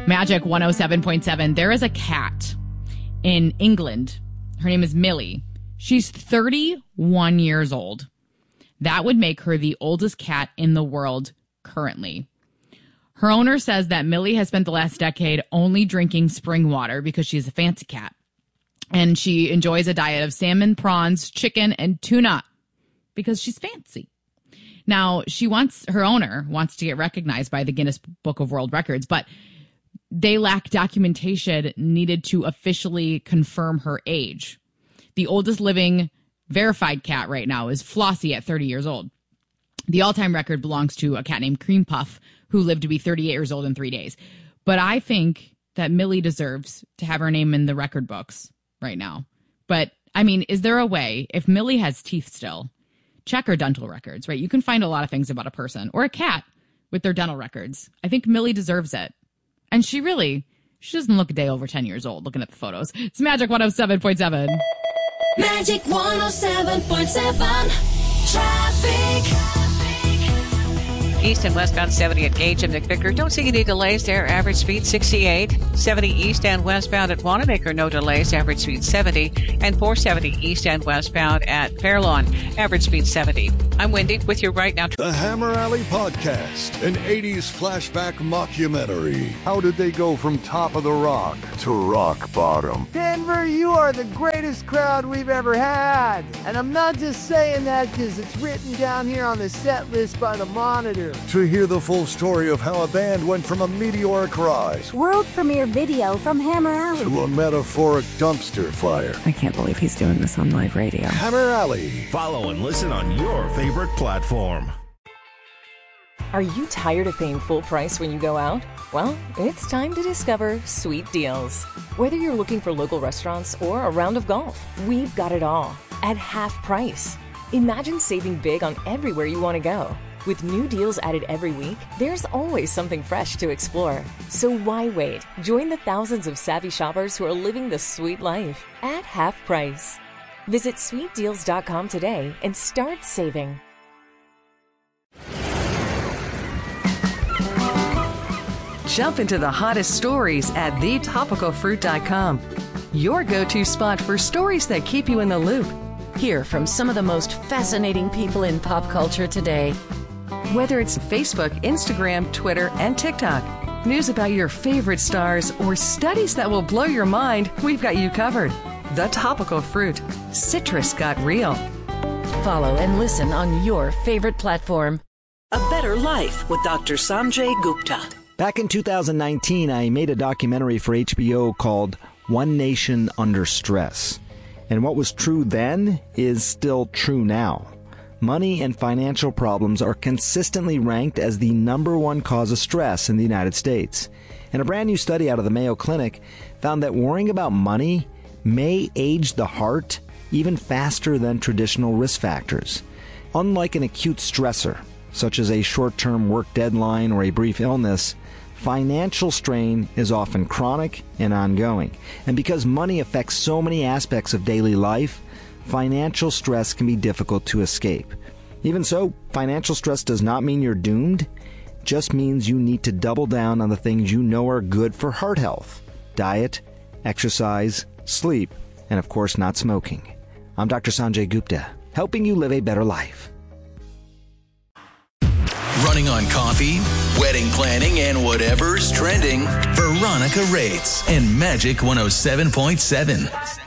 Magic 107.7. There is a cat in England. Her name is Millie. She's 31 years old. That would make her the oldest cat in the world currently. Her owner says that Millie has spent the last decade only drinking spring water because she's a fancy cat. And she enjoys a diet of salmon, prawns, chicken, and tuna because she's fancy. Now, her owner wants to get recognized by the Guinness Book of World Records, but they lack documentation needed to officially confirm her age. The oldest living verified cat right now is Flossie at 30 years old. The all-time record belongs to a cat named Cream Puff, who lived to be 38 years old in 3 days. But I think that Millie deserves to have her name in the record books right now. But, I mean, is there a way, if Millie has teeth still, check her dental records, right? You can find a lot of things about a person or a cat with their dental records. I think Millie deserves it. And she doesn't look a day over 10 years old looking at the photos. It's Magic 107.7. Magic 107.7 Traffic. East and westbound 70 at Gage and McVicker. Don't see any delays there. Average speed 68. 70 east and westbound at Wanamaker. No delays. Average speed 70. And 470 east and westbound at Fairlawn. Average speed 70. I'm Wendy with you right now. The Hammer Alley Podcast, an 80s flashback mockumentary. How did they go from top of the rock to rock bottom? Denver, you are the greatest crowd we've ever had. And I'm not just saying that because it's written down here on the set list by the Monitor. To hear the full story of how a band went from a meteoric rise, world premiere video from Hammer Alley, to a metaphoric dumpster fire. I can't believe he's doing this on live radio. Hammer Alley. Follow and listen on your favorite platform. Are you tired of paying full price when you go out? Well, it's time to discover Sweet Deals. Whether you're looking for local restaurants or a round of golf, we've got it all at half price. Imagine saving big on everywhere you want to go. With new deals added every week, there's always something fresh to explore. So why wait? Join the thousands of savvy shoppers who are living the sweet life at half price. Visit sweetdeals.com today and start saving. Jump into the hottest stories at thetopicalfruit.com. Your go-to spot for stories that keep you in the loop. Hear from some of the most fascinating people in pop culture today. Whether it's Facebook, Instagram, Twitter, and TikTok, news about your favorite stars, or studies that will blow your mind, we've got you covered. The Topical Fruit. Citrus got real. Follow and listen on your favorite platform. A Better Life with Dr. Sanjay Gupta. Back in 2019, I made a documentary for HBO called One Nation Under Stress. And what was true then is still true now. Money and financial problems are consistently ranked as the #1 cause of stress in the United States. And a brand new study out of the Mayo Clinic found that worrying about money may age the heart even faster than traditional risk factors. Unlike an acute stressor, such as a short-term work deadline or a brief illness, financial strain is often chronic and ongoing. And because money affects so many aspects of daily life, financial stress can be difficult to escape. Even so, financial stress does not mean you're doomed. It just means you need to double down on the things you know are good for heart health: diet, exercise, sleep, and of course not smoking. I'm Dr. Sanjay Gupta, helping you live a better life. Running on coffee, wedding planning, and whatever's trending, Veronica Rates and Magic 107.7.